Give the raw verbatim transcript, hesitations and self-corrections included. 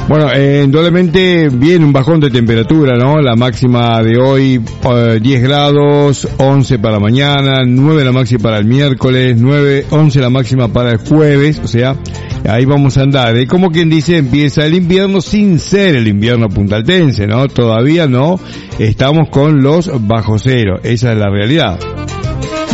Bueno, eh, indudablemente viene un bajón de temperatura, ¿no? La máxima de hoy, eh, diez grados, once para mañana, nueve la máxima para el miércoles, nueve, once la máxima para el jueves, o sea, ahí vamos a andar. ¿eh? Como quien dice, empieza el invierno sin ser el invierno puntaltense, ¿no? Todavía no estamos con los bajo cero, esa es la realidad.